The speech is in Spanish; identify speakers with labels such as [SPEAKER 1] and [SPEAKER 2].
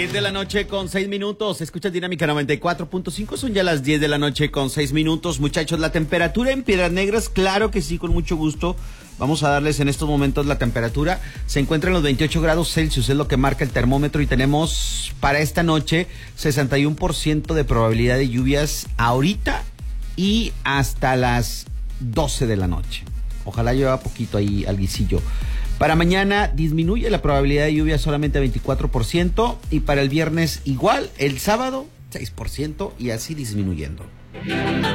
[SPEAKER 1] 10 de la noche con 6 minutos. Escuchas Dinámica 94.5. Son ya las 10 de la noche con 6 minutos. Muchachos, la temperatura en Piedras Negras, claro que sí, con mucho gusto. Vamos a darles en estos momentos la temperatura. Se encuentra en los 28 grados Celsius, es lo que marca el termómetro. Y tenemos para esta noche 61% de probabilidad de lluvias ahorita y hasta las 12 de la noche. Ojalá lleva poquito ahí alguicillo. Para mañana disminuye la probabilidad de lluvia solamente a 24% y para el viernes igual, el sábado 6% y así disminuyendo.